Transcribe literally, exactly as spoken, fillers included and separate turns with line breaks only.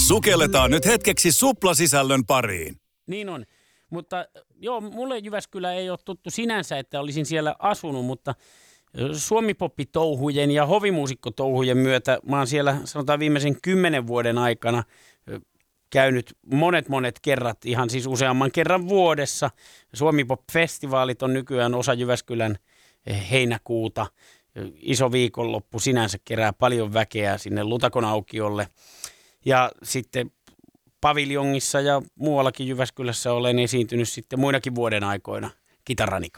Sukelletaan nyt hetkeksi suplasisällön pariin.
Niin on, mutta joo, mulle Jyväskylä ei ole tuttu sinänsä, että olisin siellä asunut, mutta suomipoppitouhujen ja hovimuusikkotouhujen myötä mä oon siellä sanotaan viimeisen kymmenen vuoden aikana käynyt monet monet kerrat, ihan siis useamman kerran vuodessa. Suomipop-festivaalit on nykyään osa Jyväskylän heinäkuuta. Iso viikonloppu sinänsä kerää paljon väkeä sinne Lutakon aukiolle. Ja sitten paviljongissa ja muuallakin Jyväskylässä olen esiintynyt sitten muinakin vuoden aikoina kitarani